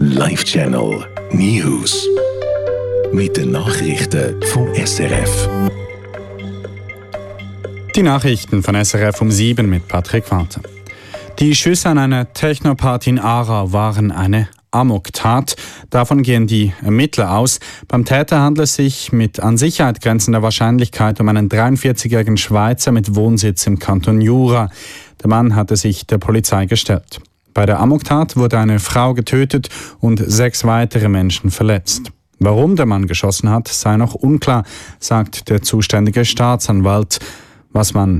Live Channel News. Mit den Nachrichten vom SRF. Die Nachrichten von SRF um 7 mit Patrick Walter. Die Schüsse an einer Techno-Party in Aarau waren eine Amoktat. Davon gehen die Ermittler aus. Beim Täter handelt es sich mit an Sicherheit grenzender Wahrscheinlichkeit um einen 43-jährigen Schweizer mit Wohnsitz im Kanton Jura. Der Mann hatte sich der Polizei gestellt. Bei der Amoktat wurde eine Frau getötet und 6 weitere Menschen verletzt. Warum der Mann geschossen hat, sei noch unklar, sagt der zuständige Staatsanwalt. Was man